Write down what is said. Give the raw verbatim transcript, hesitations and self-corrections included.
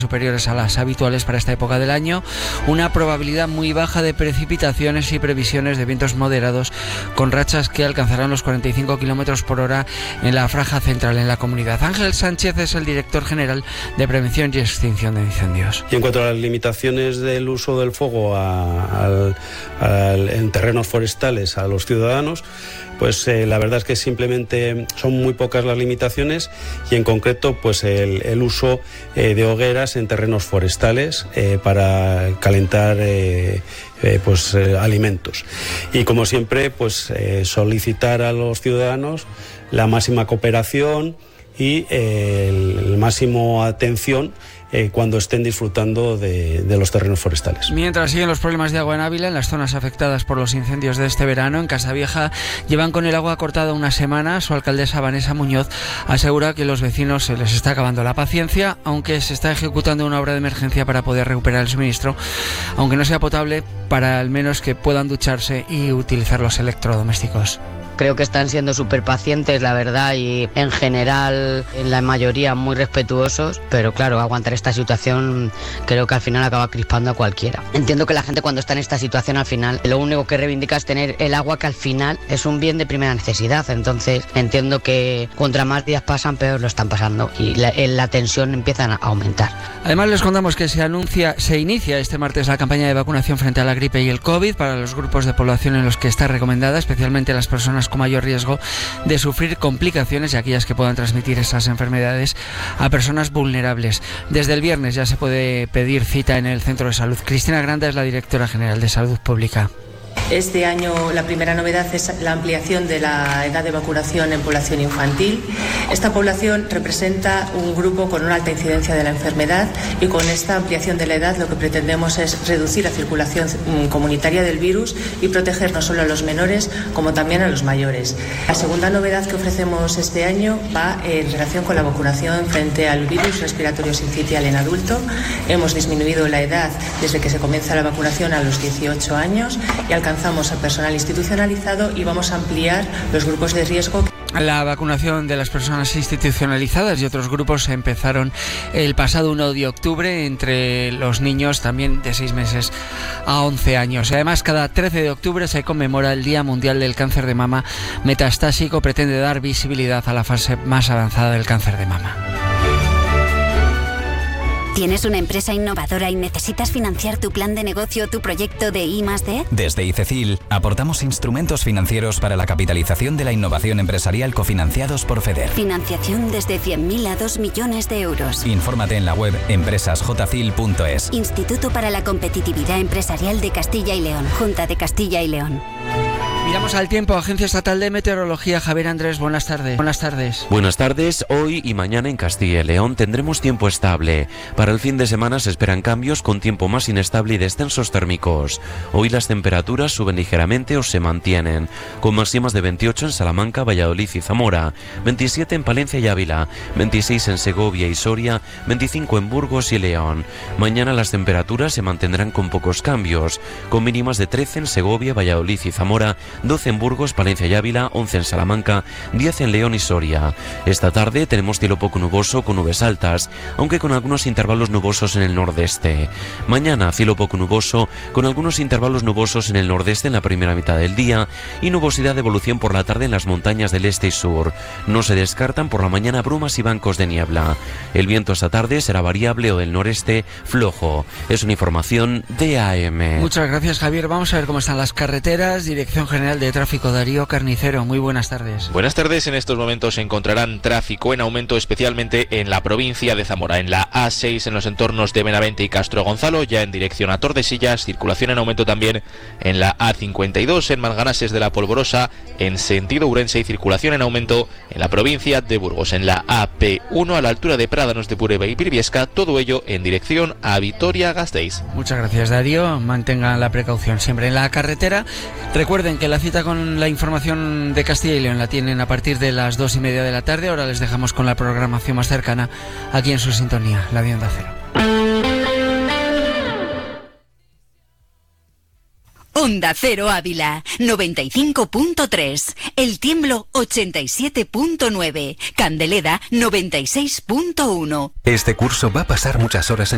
superiores a las habituales para esta época del año, una probabilidad muy baja de precipitaciones y previsiones de vientos moderados con rachas que alcanzarán los cuarenta y cinco kilómetros por hora en la franja central en la comunidad. Ángel Sánchez es el director general de Prevención y Extinción de Incendios. Y en cuanto a las limitaciones del uso del fuego a, al, al, en terrenos forestales a los ciudadanos, pues eh, la verdad es que simplemente son muy pocas las limitaciones y en concreto pues el, el uso eh, de hogueras en terrenos forestales eh, para calentar eh, eh, pues eh, alimentos. Y como siempre pues eh, solicitar a los ciudadanos la máxima cooperación y eh, el, el máximo atención Eh, cuando estén disfrutando de, de los terrenos forestales. Mientras siguen los problemas de agua en Ávila, en las zonas afectadas por los incendios de este verano, en Casavieja llevan con el agua cortada una semana. Su alcaldesa Vanessa Muñoz asegura que a los vecinos se les está acabando la paciencia, aunque se está ejecutando una obra de emergencia para poder recuperar el suministro, aunque no sea potable, para al menos que puedan ducharse y utilizar los electrodomésticos. Creo que están siendo súper pacientes, la verdad, y en general, en la mayoría, muy respetuosos, pero claro, aguantar esta situación creo que al final acaba crispando a cualquiera. Entiendo que la gente cuando está en esta situación al final, lo único que reivindica es tener el agua, que al final es un bien de primera necesidad, entonces entiendo que contra más días pasan, peor lo están pasando y la, la tensión empieza a aumentar. Además les contamos que se anuncia, se inicia este martes la campaña de vacunación frente a la gripe y el COVID para los grupos de población en los que está recomendada, especialmente las personas con mayor riesgo de sufrir complicaciones y aquellas que puedan transmitir esas enfermedades a personas vulnerables. Desde el viernes ya se puede pedir cita en el centro de salud. Cristina Granda es la directora general de Salud Pública. Este año la primera novedad es la ampliación de la edad de vacunación en población infantil. Esta población representa un grupo con una alta incidencia de la enfermedad y con esta ampliación de la edad lo que pretendemos es reducir la circulación comunitaria del virus y proteger no solo a los menores como también a los mayores. La segunda novedad que ofrecemos este año va en relación con la vacunación frente al virus respiratorio sincitial en adulto. Hemos disminuido la edad desde que se comienza la vacunación a los dieciocho años y alcanzamos al personal institucionalizado y vamos a ampliar los grupos de riesgo. La vacunación de las personas institucionalizadas y otros grupos empezaron el pasado uno de octubre entre los niños también de seis meses a once años. Además, cada trece de octubre se conmemora el Día Mundial del Cáncer de Mama Metastásico. Pretende dar visibilidad a la fase más avanzada del cáncer de mama. ¿Tienes una empresa innovadora y necesitas financiar tu plan de negocio o tu proyecto de I más D? Desde ICECIL aportamos instrumentos financieros para la capitalización de la innovación empresarial cofinanciados por FEDER. Financiación desde cien mil a dos millones de euros. Infórmate en la web empresas j cil punto es. Instituto para la Competitividad Empresarial de Castilla y León. Junta de Castilla y León. Miramos al tiempo. Agencia Estatal de Meteorología. Javier Andrés, buenas tardes. Buenas tardes. Buenas tardes. Hoy y mañana en Castilla y León tendremos tiempo estable. Para el fin de semana se esperan cambios con tiempo más inestable y descensos térmicos. Hoy las temperaturas suben ligeramente o se mantienen, con máximas de veintiocho en Salamanca, Valladolid y Zamora, veintisiete en Palencia y Ávila, veintiséis en Segovia y Soria, veinticinco en Burgos y León. Mañana las temperaturas se mantendrán con pocos cambios, con mínimas de trece en Segovia, Valladolid y Zamora, doce en Burgos, Palencia y Ávila, once en Salamanca, diez en León y Soria. Esta tarde tenemos cielo poco nuboso con nubes altas, aunque con algunos intervalos nubosos en el nordeste. Mañana cielo poco nuboso con algunos intervalos nubosos en el nordeste en la primera mitad del día y nubosidad de evolución por la tarde en las montañas del este y sur. No se descartan por la mañana brumas y bancos de niebla. El viento esta tarde será variable o del noreste flojo. Es una información de A M. Muchas gracias, Javier. Vamos a ver cómo están las carreteras. Dirección General de Tráfico, Darío Carnicero. Muy buenas tardes. Buenas tardes. En estos momentos se encontrarán tráfico en aumento, especialmente en la provincia de Zamora, en la A seis, en los entornos de Benavente y Castro Gonzalo, ya en dirección a Tordesillas. Circulación en aumento también en la A cincuenta y dos, en Malganases de la Polvorosa, en sentido Ourense, y circulación en aumento en la provincia de Burgos, en la A P uno, a la altura de Prádanos de Pureba y Briviesca, todo ello en dirección a Vitoria-Gasteiz. Muchas gracias, Darío. Mantengan la precaución siempre en la carretera. Recuerden que la cita con la información de Castilla y León la tienen a partir de las dos y media de la tarde. Ahora les dejamos con la programación más cercana aquí en su sintonía, la de Onda Cero. Onda Cero Ávila, noventa y cinco punto tres, El Tiemblo ochenta y siete punto nueve, Candeleda noventa y seis punto uno. Este curso va a pasar muchas horas en